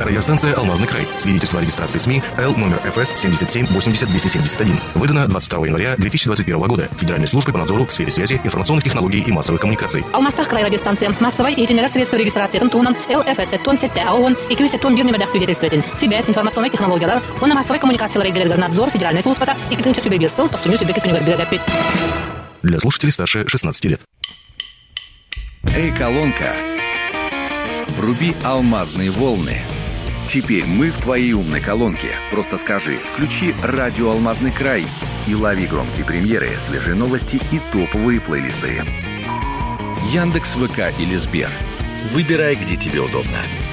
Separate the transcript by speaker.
Speaker 1: Радиостанция «Алмазный край». Свидетельство о регистрации СМИ Л номер ФС 7780-271. Выдано 22 января 2021 года Федеральной службой по надзору в сфере связи, информационных технологий и массовых коммуникаций.
Speaker 2: Алмастах край радиостанция. Массовой и итинер средства регистрации Тунан ЛФС Тон Сетте АОН и Кюсе Тон Бирнемедах свидетельствователь. Связь, информационные технологии. Он на массовой коммуникации надзор Федеральной службы и Китынча Сюбебирсел, то сумю себе кисуню горбигапит.
Speaker 1: Для слушателей старше 16 лет.
Speaker 3: Эй, колонка, вруби алмазные волны. Теперь мы в твоей умной колонке. Просто скажи, включи радио «Алмазный край» и лови громкие премьеры, свежие новости и топовые плейлисты. Яндекс, ВК или Сбер. Выбирай, где тебе удобно.